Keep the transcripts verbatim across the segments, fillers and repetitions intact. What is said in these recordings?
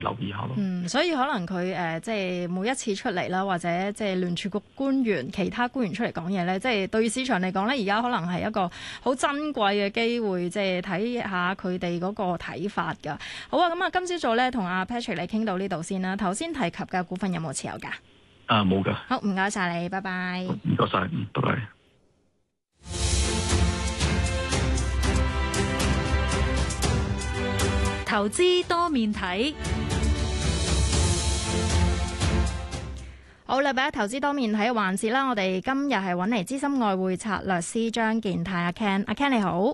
留意下咯。 嗯，所以可能佢誒、呃、即係每一次出嚟啦，或者即係聯儲局官員、其他官員出嚟講嘢咧，即係對市場嚟講咧，而家可能係一個好珍貴嘅機會，即係睇下佢哋嗰個睇法㗎。好啊，咁啊，今朝早咧同阿 Patrick 你傾到呢度先啦。頭先提及嘅股份有冇持有㗎？ 啊，冇㗎。 好，唔該晒你，拜拜。 唔該晒，嗯，拜拜。 投資多面睇。 好啦，俾投資多面睇嘅環節啦，我哋今日係揾嚟資深外匯策略師張健泰阿 Ken， 阿 Ken 你好。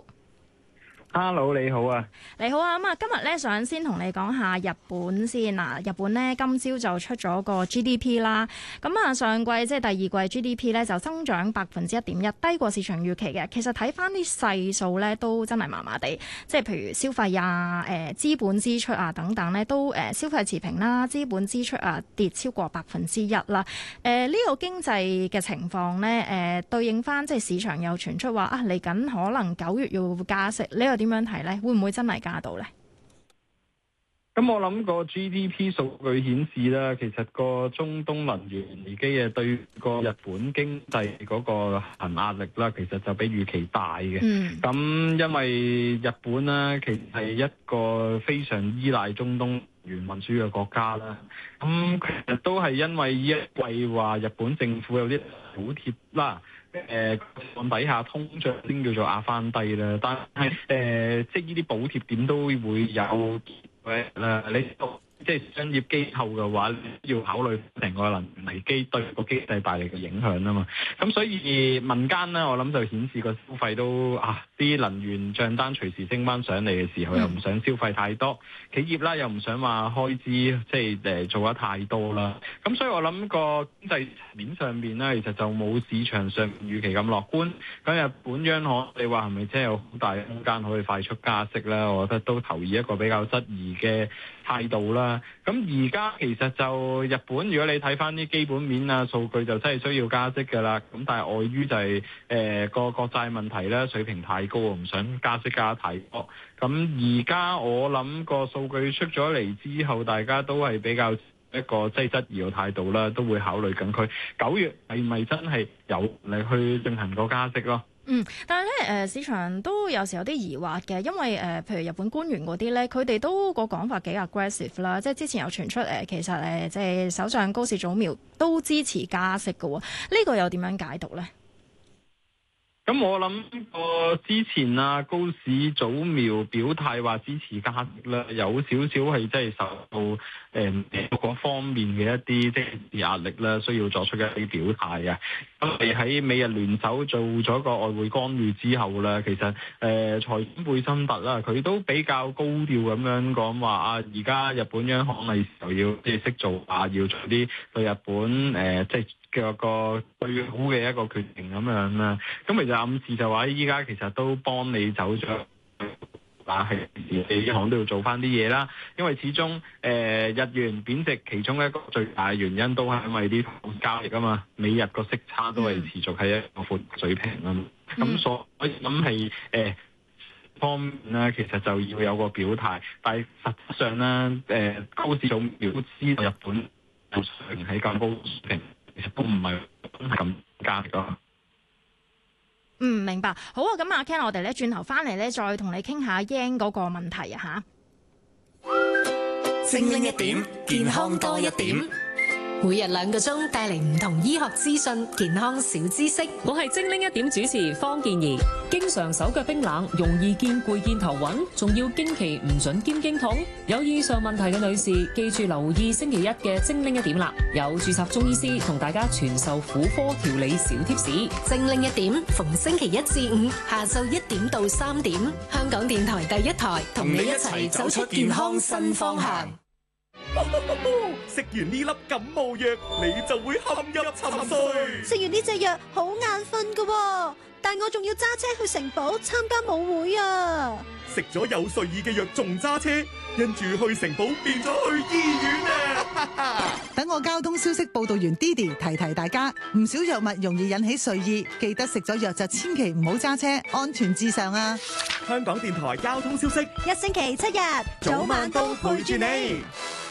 Hello， 你好啊！ 你好啊，咁啊，今日咧想先同你講下日本先嗱。日本咧今朝就出咗個 G D P 啦，咁啊上季即係第二季 G D P 咧就增長百分之一點一，低過市場預期嘅。其實睇翻啲細數咧都真係麻麻地，即係譬如消費啊、誒資本支出啊等等咧都誒消費持平啦，資本支出啊跌超過百分之一啦。誒呢個經濟嘅情況咧誒對應翻即係市場又傳出話啊嚟緊可能九月要加息，呢個點樣睇咧？會唔會真係加到咧？ 咁我諗個 G D P 數據顯示啦，其實個中東能源危機嘅對個日本經濟嗰個行壓力啦，其實就比預期大嘅。咁、嗯、因為日本咧，其實係一個非常依賴中東能源運輸嘅國家啦。咁其實都係因為呢一季話日本政府有啲補貼啦。誒，按底下通脹先叫做壓翻低啦，但係誒、呃，即係呢啲補貼點都會有嘅啦。你即係商業機構嘅話，要考慮成個能源危機對個經濟帶嚟嘅影響啊嘛。咁所以民間咧，我諗就顯示個消費都啊，啲能源帳單隨時升翻上嚟嘅時候，又唔想消費太多，企業啦又唔想話開支即係誒做得太多啦。咁所以我諗個經濟面上面咧，其實就冇市場上預期咁樂觀。咁日本央行你話係咪真係有好大嘅空間可以快速加息咧？我覺得都投以一個比較質疑嘅態度啦。咁而家其實就日本，如果你睇翻啲基本面啊數據，就真係需要加息㗎啦。咁但係礙於就係誒個國債問題咧，水平太高，唔想加息加得太多。咁而家我諗個數據出咗嚟之後，大家都係比較一個即係質疑嘅態度啦，都會考慮緊佢九月係咪真係有嚟去進行個加息咯。 嗯，但係咧，誒市場都有時有啲疑惑嘅，因為誒、呃，譬如日本官員嗰啲咧，佢哋都個講法幾 aggressive 啦，即係之前有傳出誒、呃，其實誒，即係首相高市早苗都支持加息嘅喎，呢、這個又點樣解讀咧？ 咁我諗個之前啊，高市早苗表態話支持加息啦，有少少係真係受到誒各、呃、方面嘅一啲即係壓力啦，需要作出一啲表態嘅。咁你喺美日聯手做咗個外匯干預之後咧，其實誒財長貝森特啦，佢都比較高調咁樣講話啊，而家日本央行係時候要即係識做啊，要做啲對日本誒、呃、即係。嘅個最好嘅一個決定咁樣啦，咁其實暗示就話依家其實都幫你走咗，但係你央行都要做翻啲嘢啦，因為始終誒、呃、日元貶值其中一個最大嘅原因都係因為啲交易啊嘛，美日個息差都係持續喺一個闊水平啊嘛，咁、嗯、所以咁係誒方面咧，其實就要有個表態，但係實質上咧，誒、呃、高市早苗都知道日本水平喺咁高水平。其實都唔係咁加嘅。 嗯，明白。好啊，咁阿 Ken，我哋咧轉頭翻嚟咧，再同你傾下 yen 嗰個問題啊吓。精靈一點，健康多一點。每日兩個鐘帶嚟唔同醫學資訊、健康小知識。 我係精靈一點主持方健儀。經常手腳冰冷，容易見攰見頭暈，仲要經期唔準兼經痛。有以上問題嘅女士，記住留意星期一嘅精靈一點啦。有註冊中醫師同大家傳授婦科調理小貼士。 精靈一點，逢星期一至五下晝一點到三點，香港電台第一台同你一齊走出健康新方向。 食完呢粒感冒藥，你就會陷入沉睡。 食完呢隻藥好眼瞓㗎，但我仲要揸車去城堡參加舞會啊！ 食咗有睡意嘅藥仲揸車，跟住去城堡變咗去醫院啊！ 等我交通消息報道員 Didi 提提大家，唔少藥物容易引起睡意，記得食咗藥就千祈唔好揸車，安全至上啊！ 香港電台交通消息， 一星期七日，早晚都陪住你。